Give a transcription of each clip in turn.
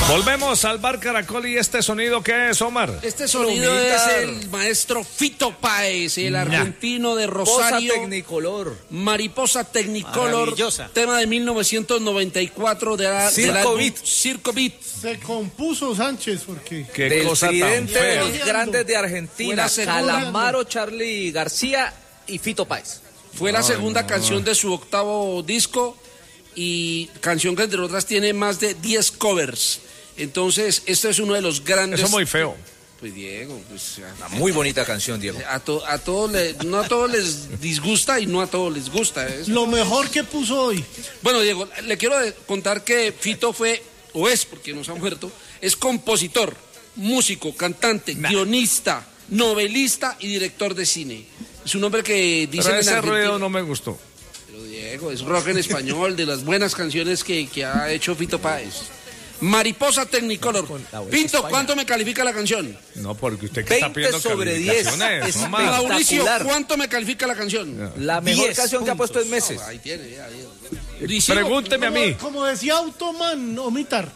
Volvemos al Bar Caracol y este sonido, ¿qué es, Omar? Este sonido es el maestro Fito Páez, el argentino de Rosario. Tecnicolor. Mariposa Technicolor, tema de 1994 Circo Beat. Se compuso Sánchez porque... Qué cosa tan de fea. los grandes de Argentina, segunda. Calamaro, Charly García y Fito Páez. Fue la segunda canción de su octavo disco y canción que entre otras tiene más de 10 covers. Entonces, este es uno de los grandes... Eso es muy feo. Pues Diego, pues... Una muy bonita canción, Diego. No a todos les disgusta y no a todos les gusta. Lo mejor que puso hoy. Bueno, Diego, le quiero contar que Fito fue, o es, porque nos ha muerto, es compositor, músico, cantante, guionista, novelista y director de cine. Es un hombre que dice... Pero ese ruido no me gustó. Pero Diego, es rock en español, de las buenas canciones que ha hecho Fito Páez. Mariposa Technicolor. Pinto, ¿cuánto me califica la canción? No, porque usted que está 20 pidiendo sobre 10. calificaciones, Es Omar. Mauricio, ¿cuánto me califica la canción? La mejor 10 canción que ha puesto en meses. Ahí tiene, ya. Pregúnteme a mí. Como decía Automan, Omitar.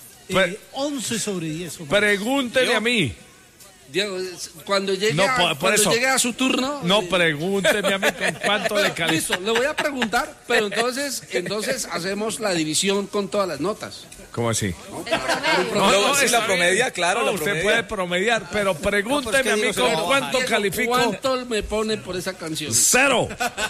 11 sobre 10. Omar. Pregúnteme a mí. Diego, cuando llegue, llegue a su turno... No, pregúnteme a mí con cuánto le califico. Listo, le voy a preguntar, pero entonces hacemos la división con todas las notas. ¿Cómo así? No, es la promedia, claro. No, la usted promedia. puede promediar, pero pregúnteme a mí con cuánto Diego, califico. ¿Cuánto me pone por esa canción? 0.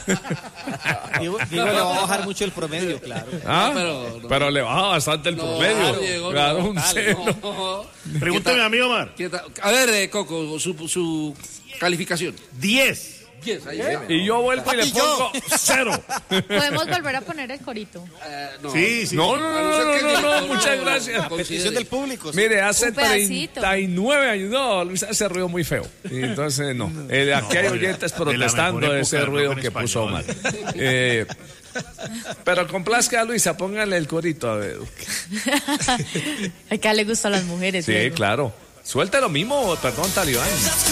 Diego le va a bajar mucho el promedio, claro. ¿Ah? Pero le baja bastante el promedio. Claro, un 0. No. Pregúntame a mí, Omar. A ver, Coco, su calificación. 10. 10, ahí está. Y yo vuelvo y le pongo 0. Podemos volver a poner el corito. No. Sí. No, muchas gracias. Petición del público. Sí. Mire, hace Un pedacito. 39 años, no, Luis hace ruido muy feo. Y entonces, no. Aquí hay oyentes protestando mejor ese época del ruido rock en que puso Omar. español. Pero complazca a Luisa, póngale el corito a ver. Acá le gustan las mujeres. Sí, Diego. claro. Suelte lo mismo, perdón, Talibán.